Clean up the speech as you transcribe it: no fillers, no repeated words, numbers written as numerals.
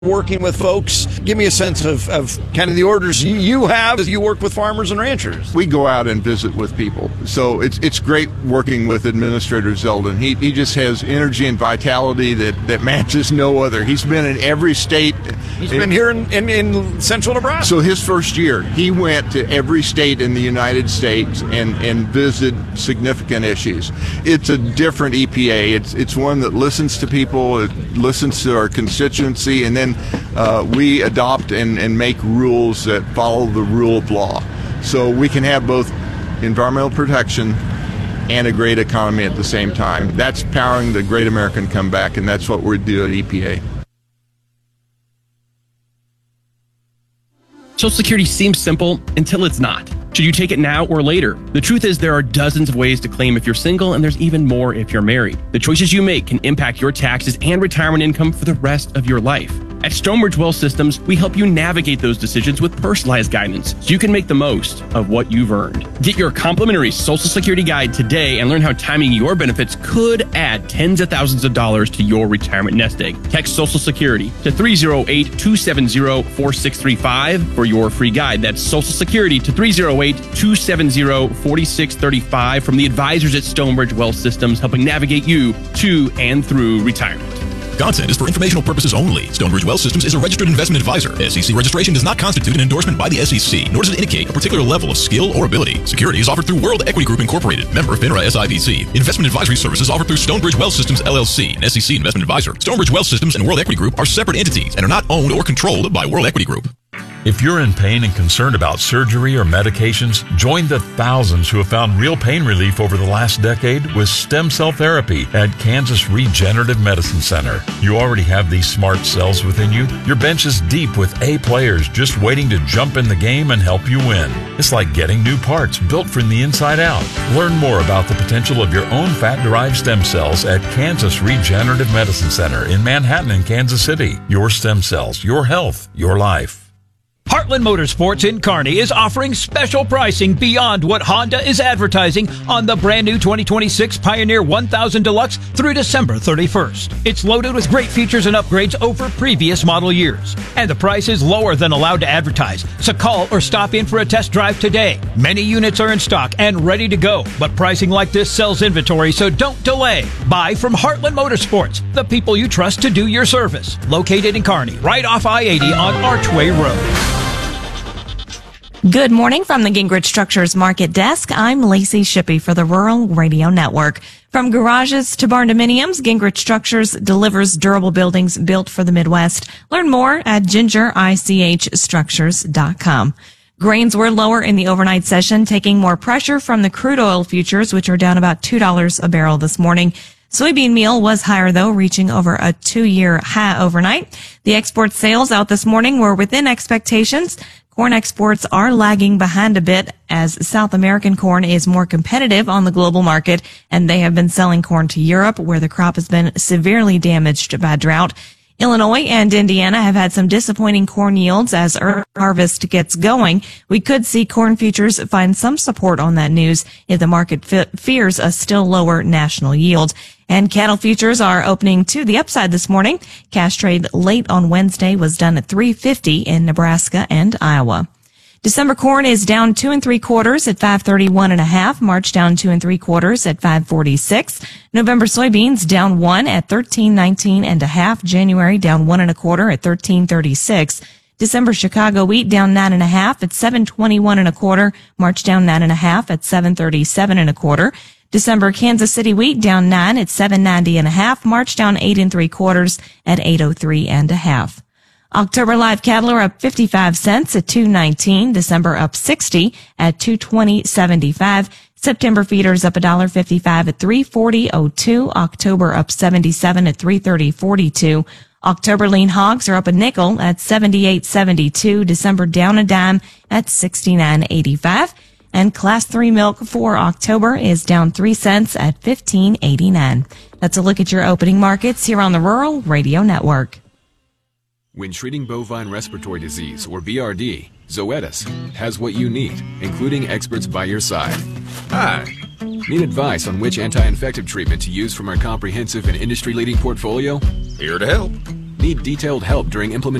working with folks? Give me a sense of kind of the orders you have as you work with farmers and ranchers. We go out and visit with people. So it's great working with Administrator Zeldin. He just has energy and vitality that matches no other. He's been in every state. He's been here in central Nebraska. So his first year, he went to every state in the United States and visited significant issues. It's a different EPA. It's one that listens to people, it listens to our constituency, and then we adopt and make rules that follow the rule of law. So we can have both environmental protection and a great economy at the same time. That's powering the great American comeback, and that's what we do at EPA. Social Security seems simple until it's not. Should you take it now or later? The truth is there are dozens of ways to claim if you're single, and there's even more if you're married. The choices you make can impact your taxes and retirement income for the rest of your life. At Stonebridge Wealth Systems, we help you navigate those decisions with personalized guidance so you can make the most of what you've earned. Get your complimentary Social Security guide today and learn how timing your benefits could add tens of thousands of dollars to your retirement nest egg. Text Social Security to 308-270-4635 for your free guide. That's Social Security to 308-270-4635 from the advisors at Stonebridge Wealth Systems, helping navigate you to and through retirement. Content is for informational purposes only. Stonebridge Wealth Systems is a registered investment advisor. SEC registration does not constitute an endorsement by the SEC, nor does it indicate a particular level of skill or ability. Security is offered through World Equity Group Incorporated, member FINRA SIPC. Investment advisory services offered through Stonebridge Wealth Systems LLC, an SEC investment advisor. Stonebridge Wealth Systems and World Equity Group are separate entities and are not owned or controlled by World Equity Group. If you're in pain and concerned about surgery or medications, join the thousands who have found real pain relief over the last decade with stem cell therapy at Kansas Regenerative Medicine Center. You already have these smart cells within you. Your bench is deep with A players just waiting to jump in the game and help you win. It's like getting new parts built from the inside out. Learn more about the potential of your own fat-derived stem cells at Kansas Regenerative Medicine Center in Manhattan and Kansas City. Your stem cells, your health, your life. Heartland Motorsports in Kearney is offering special pricing beyond what Honda is advertising on the brand new 2026 Pioneer 1000 Deluxe through December 31st. It's loaded with great features and upgrades over previous model years. And the price is lower than allowed to advertise. So call or stop in for a test drive today. Many units are in stock and ready to go, but pricing like this sells inventory, so don't delay. Buy from Heartland Motorsports, the people you trust to do your service. Located in Kearney, right off I-80 on Archway Road. Good morning from the Gingrich Structures Market Desk. I'm Lacey Shippey for the Rural Radio Network. From garages to barn dominiums, Gingrich Structures delivers durable buildings built for the Midwest. Learn more at gingerichstructures.com. Grains were lower in the overnight session, taking more pressure from the crude oil futures, which are down about $2 a barrel this morning. Soybean meal was higher, though, reaching over a 2-year high overnight. The export sales out this morning were within expectations. Corn exports are lagging behind a bit as South American corn is more competitive on the global market, and they have been selling corn to Europe, where the crop has been severely damaged by drought. Illinois and Indiana have had some disappointing corn yields as early harvest gets going. We could see corn futures find some support on that news if the market fears a still lower national yield. And cattle futures are opening to the upside this morning. Cash trade late on Wednesday was done at $3.50 in Nebraska and Iowa. December corn is down 2 3/4 at 531.5. March down 2 3/4 at 546. November soybeans down 1 at 1319.5. January down 1 1/4 at 1336. December Chicago wheat down 9 1/2 at 721 1/4. March down 9 1/2 at 737 1/4. December Kansas City wheat down 9 at 790.5. March down 8 3/4 at 803.5. October live cattle are up 55 cents at $2.19. December up 60 at $220.75. September feeders up $1.55 at $340.02. October up 77 at $330.42. October lean hogs are up a nickel at 78.72. December down a dime at 69.85. And Class 3 milk for October is down 3 cents at 15.89. That's a look at your opening markets here on the Rural Radio Network. When treating bovine respiratory disease, or BRD, Zoetis has what you need, including experts by your side. Hi. Need advice on which anti-infective treatment to use from our comprehensive and industry-leading portfolio? Here to help. Need detailed help during implementation?